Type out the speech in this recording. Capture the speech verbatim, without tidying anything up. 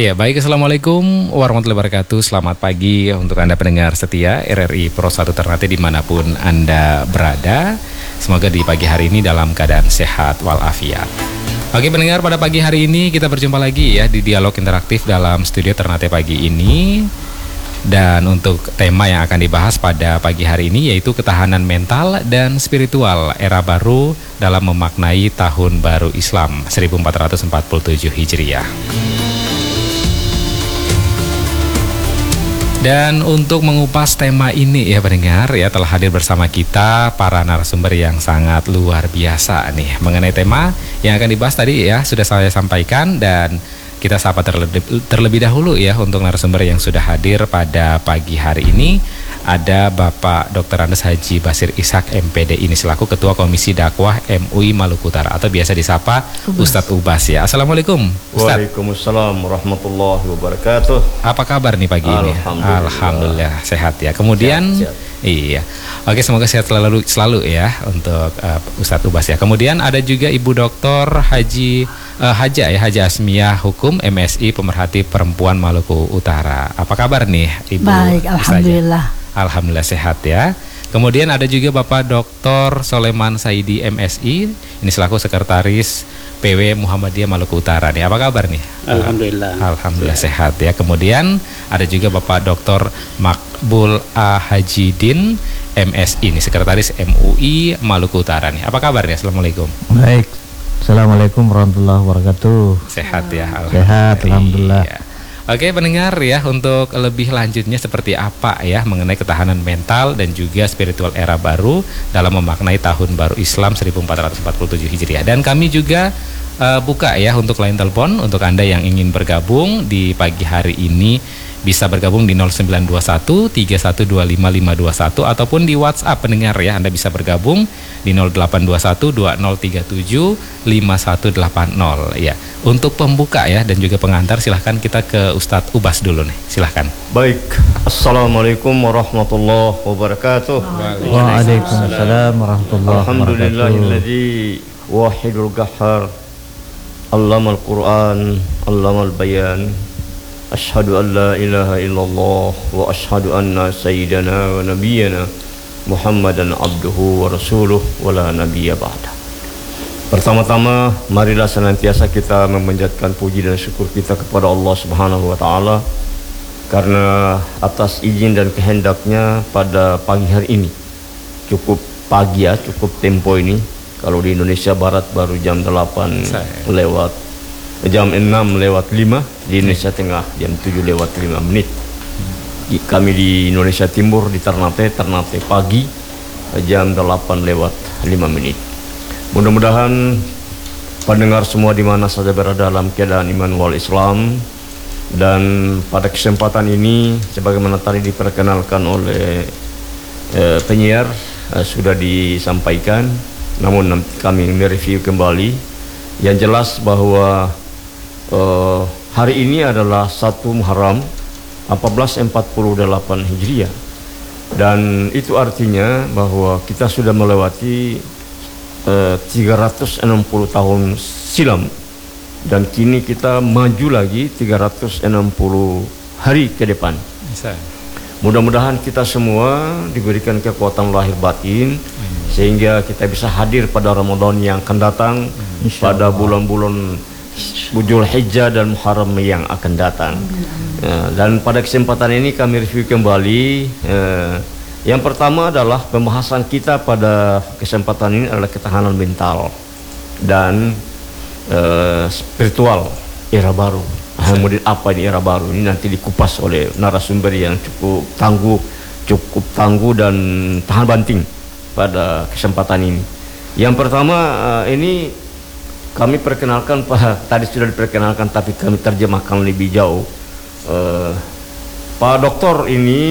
Ya, baik. Assalamualaikum warahmatullahi wabarakatuh. Selamat pagi untuk Anda pendengar setia R R I Pro satu Ternate dimanapun Anda berada. Semoga di pagi hari ini dalam keadaan sehat walafiat. Oke pendengar, pada pagi hari ini kita berjumpa lagi ya di dialog interaktif dalam studio Ternate pagi ini. Dan untuk tema yang akan dibahas pada pagi hari ini yaitu ketahanan mental dan spiritual era baru dalam memaknai tahun baru Islam seribu empat ratus empat puluh tujuh Hijriah. Dan untuk mengupas tema ini ya pendengar ya, telah hadir bersama kita para narasumber yang sangat luar biasa nih. Mengenai tema yang akan dibahas tadi ya sudah saya sampaikan, dan kita sapa terlebih, terlebih dahulu ya untuk narasumber yang sudah hadir pada pagi hari ini. Ada Bapak Doktor Andes Haji Basir Ishak M P D ini selaku Ketua Komisi Dakwah M U I Maluku Utara atau biasa disapa Ubas. Ustadz Ubas ya. Assalamualaikum Ustadz. Waalaikumsalam warahmatullahi wabarakatuh. Apa kabar nih pagi ini? Alhamdulillah. Alhamdulillah sehat ya. Kemudian sehat, sehat. Iya. Oke, semoga sehat selalu selalu ya untuk uh, Ustadz Ubas ya. Kemudian ada juga Ibu Doktor Haji uh, Haja ya, Haja Asmiyah Hukum M S I Pemerhati Perempuan Maluku Utara. Apa kabar nih Ibu? Baik, alhamdulillah. Alhamdulillah sehat ya. Kemudian ada juga Bapak Doktor Soleman Saidi M S I, ini selaku Sekretaris P W Muhammadiyah Maluku Utara nih. Apa kabar nih? Alhamdulillah. Alhamdulillah ya. Sehat ya. Kemudian ada juga Bapak Doktor Makbul A Hajidin M S I, ini Sekretaris M U I Maluku Utara nih. Apa kabar nih? Assalamualaikum. Baik. Assalamualaikum warahmatullahi wabarakatuh. Sehat ya. Alhamdulillah. Sehat, alhamdulillah. Iya. Oke pendengar ya, untuk lebih lanjutnya seperti apa ya mengenai ketahanan mental dan juga spiritual era baru dalam memaknai tahun baru Islam seribu empat ratus empat puluh tujuh Hijriah. Dan kami juga uh, buka ya untuk line telepon untuk Anda yang ingin bergabung di pagi hari ini. Bisa bergabung di nol sembilan dua satu tiga satu dua lima lima dua satu ataupun di WhatsApp pendengar ya. Anda bisa bergabung di nol delapan dua satu dua nol tiga tujuh lima satu delapan nol ya. Untuk pembuka ya dan juga pengantar silahkan kita ke Ustadz Ubas dulu nih. Silahkan. Baik. Assalamualaikum warahmatullahi wabarakatuh. Waalaikumsalam warahmatullahi wabarakatuh. Alhamdulillahilladzi wahidul qahhar allamal Qur'an allamal bayan. Ashhadu an la ilaha illallah wa ashhadu anna sayyidana wa nabiyyana Muhammadan abduhu wa rasuluh wa la nabiyya ba'da. Pertama-tama marilah senantiasa kita memanjatkan puji dan syukur kita kepada Allah Subhanahu wa taala karena atas izin dan kehendaknya pada pagi hari ini cukup pagi ya, cukup tempo ini. Kalau di Indonesia Barat baru jam delapan lewat jam enam lewat lima, di Indonesia Tengah jam tujuh lewat lima menit. Kami di Indonesia Timur di Ternate, Ternate pagi jam delapan lewat lima menit. Mudah-mudahan pendengar semua di mana saja berada dalam keadaan iman wal Islam. Dan pada kesempatan ini sebagaimana tadi diperkenalkan oleh eh, penyiar eh, sudah disampaikan, namun kami mereview kembali. Yang jelas bahwa Uh, hari ini adalah satu Muharram seribu empat ratus empat puluh delapan Hijriah, dan itu artinya bahwa kita sudah melewati uh, tiga ratus enam puluh tahun silam, dan kini kita maju lagi tiga ratus enam puluh hari ke depan. Mudah-mudahan kita semua diberikan kekuatan lahir batin hmm. sehingga kita bisa hadir pada Ramadan yang akan datang, hmm. pada bulan-bulan Dzul Hijjah dan Muharram yang akan datang. Ya, dan pada kesempatan ini kami review kembali. Ya, yang pertama adalah pembahasan kita pada kesempatan ini adalah ketahanan mental dan uh, spiritual era baru. Kemudian apa ini era baru ini nanti dikupas oleh narasumber yang cukup tangguh, cukup tangguh dan tahan banting pada kesempatan ini. Yang pertama uh, ini kami perkenalkan, Pak, tadi sudah diperkenalkan tapi kami terjemahkan lebih jauh. Uh, Pak Doktor ini